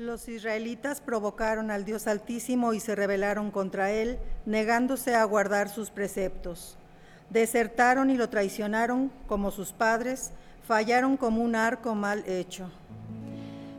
Los israelitas provocaron al Dios Altísimo y se rebelaron contra él, negándose a guardar sus preceptos. Desertaron y lo traicionaron como sus padres, fallaron como un arco mal hecho.